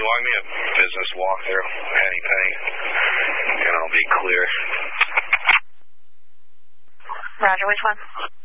you want me a business walkthrough, penny, and I'll be clear. Roger, which one?